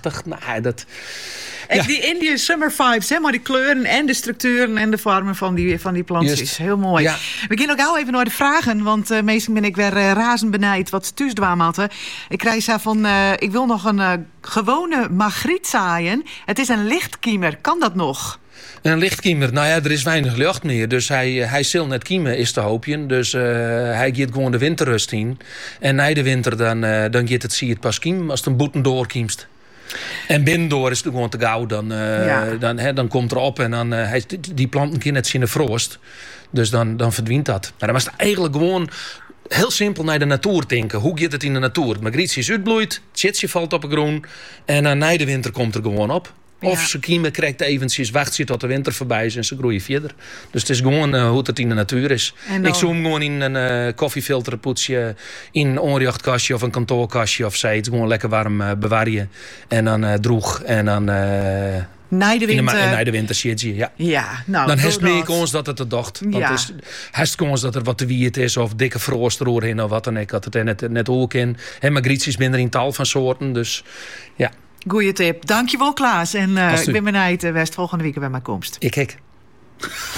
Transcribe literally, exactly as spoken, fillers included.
prachtig. Nou, dat... En Ja. die Indian Summer vibes, hè, maar die kleuren en de structuren en de vormen van die, van die plantjes. Just. Heel mooi. Ja. We gaan ook gauw even naar de vragen, want uh, meestal ben ik weer uh, razend benijd wat thuis dwaam hadden. Ik krijg ze van, uh, ik wil nog een uh, gewone magriet zaaien. Het is een lichtkiemer, kan dat nog? Een lichtkiemer, nou ja, er is weinig lucht meer. Dus hij, hij zal net kiemen, is te hoopje. Dus uh, hij gaat gewoon de winterrust in. En na de winter, dan, uh, dan gaat het, zie je het pas kiemen als het een boeten doorkiemst. En binnendoor is het gewoon te gauw. Dan, uh, Ja. dan, he, dan komt er op en dan, uh, hij, die planten kunnen net zien de frost. Dus dan, dan verdwijnt dat. Maar dan was het eigenlijk gewoon heel simpel naar de natuur denken. Hoe gaat het in de natuur? Het magrietje is uitbloeit, het chitsje valt op het groen. En dan na de winter komt er gewoon op. Of Ja. ze kiemen, krijgt eventjes, wacht ze tot de winter voorbij is en ze groeien verder. Dus het is gewoon uh, hoe het in de natuur is. En dan- Ik zou hem gewoon in een uh, koffiefilterpoetsje, in een onjaachtkastje of een kantoorkastje of zoiets. Gewoon lekker warm uh, bewaren. En dan uh, droeg. En dan uh, Na de in de, winter. ma- na de winter zit je. Ja. Ja, nou. Dan doe heeft meer dat. kans dat het er docht. Want Ja. het is, heeft kans dat er wat te wierd is of dikke frost eroverheen of wat dan ook. Dat het er net, net ook in. En magrietjes minder in tal van soorten. Dus ja, Goeie tip. Dankjewel, Klaas. En uh, Als u- ik ben benijd, uh, West, volgende week bij mijn komst. ik hek.